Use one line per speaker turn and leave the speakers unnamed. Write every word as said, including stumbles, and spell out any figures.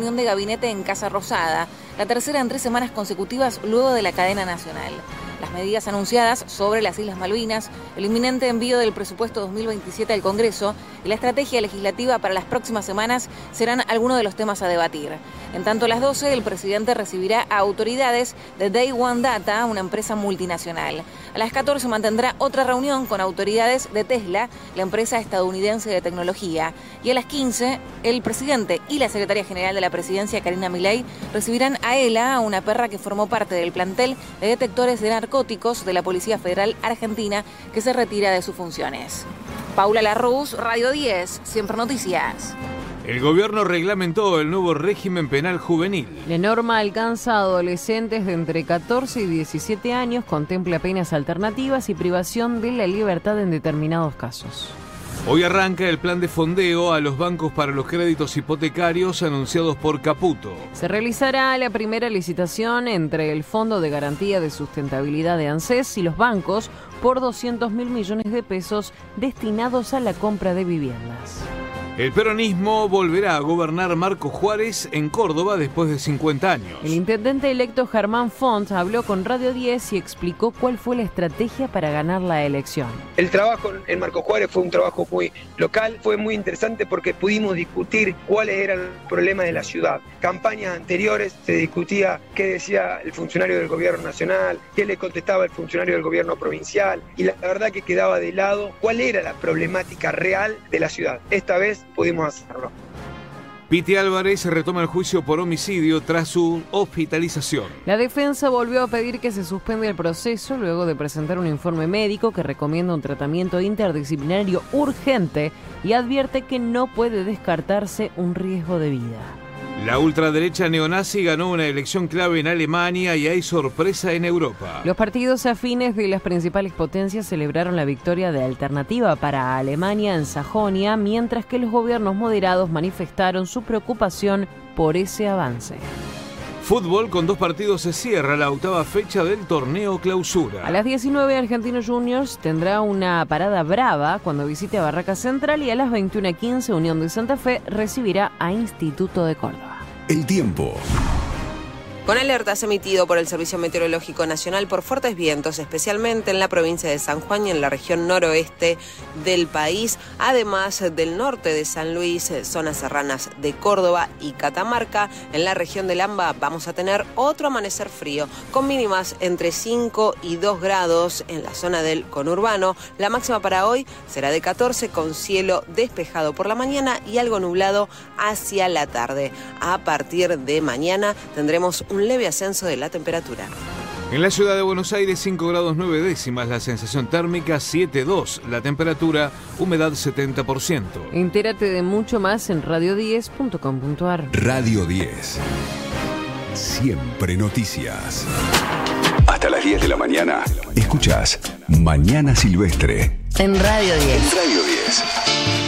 reunión de gabinete en Casa Rosada, la tercera en tres semanas consecutivas luego de la cadena nacional. Las medidas anunciadas sobre las Islas Malvinas, el inminente envío del presupuesto dos mil veintisiete al Congreso y la estrategia legislativa para las próximas semanas serán algunos de los temas a debatir. En tanto, a las doce, el presidente recibirá a autoridades de Day One Data, una empresa multinacional. A las catorce mantendrá otra reunión con autoridades de Tesla, la empresa estadounidense de tecnología. Y a las quince, el presidente y la secretaria general de la presidencia, Karina Milei, recibirán a Ela, una perra que formó parte del plantel de detectores de narcóticos de la Policía Federal Argentina, que se retira de sus funciones. Paula Larruz, Radio diez, Siempre Noticias.
El gobierno reglamentó el nuevo régimen penal juvenil.
La norma alcanza a adolescentes de entre catorce y diecisiete años, contempla penas alternativas y privación de la libertad en determinados casos.
Hoy arranca el plan de fondeo a los bancos para los créditos hipotecarios anunciados por Caputo.
Se realizará la primera licitación entre el Fondo de Garantía de Sustentabilidad de ANSES y los bancos por doscientos mil millones de pesos destinados a la compra de viviendas.
El peronismo volverá a gobernar Marcos Juárez en Córdoba después de cincuenta años.
El intendente electo Germán Font habló con Radio diez y explicó cuál fue la estrategia para ganar la elección.
El trabajo en Marcos Juárez fue un trabajo muy local, fue muy interesante porque pudimos discutir cuáles eran los problemas de la ciudad. Campañas anteriores se discutía qué decía el funcionario del gobierno nacional, qué le contestaba el funcionario del gobierno provincial, y la verdad que quedaba de lado cuál era la problemática real de la ciudad. Esta vez pudimos hacerlo.
Piti Álvarez retoma el juicio por homicidio tras su hospitalización.
La defensa volvió a pedir que se suspenda el proceso luego de presentar un informe médico que recomienda un tratamiento interdisciplinario urgente y advierte que no puede descartarse un riesgo de vida.
La ultraderecha neonazi ganó una elección clave en Alemania y hay sorpresa en Europa.
Los partidos afines de las principales potencias celebraron la victoria de Alternativa para Alemania en Sajonia, mientras que los gobiernos moderados manifestaron su preocupación por ese avance.
Fútbol, con dos partidos se cierra la octava fecha del torneo Clausura.
A las diecinueve, Argentinos Juniors tendrá una parada brava cuando visite a Barraca Central, y a las veintiuna quince, Unión de Santa Fe recibirá a Instituto de Córdoba.
El tiempo.
Con alertas emitido por el Servicio Meteorológico Nacional por fuertes vientos, especialmente en la provincia de San Juan y en la región noroeste del país, además del norte de San Luis, zonas serranas de Córdoba y Catamarca. En la región del AMBA vamos a tener otro amanecer frío, con mínimas entre cinco y dos grados en la zona del conurbano. La máxima para hoy será de catorce, con cielo despejado por la mañana y algo nublado hacia la tarde. A partir de mañana tendremos un un leve ascenso de la temperatura.
En la ciudad de Buenos Aires, cinco grados nueve décimas, la sensación térmica siete coma dos, la temperatura, humedad setenta por ciento.
Entérate de mucho más en radio diez punto com punto ar.
Radio diez. Siempre noticias. Hasta las diez de la mañana, escuchás Mañana Silvestre.
En Radio diez.
En Radio diez.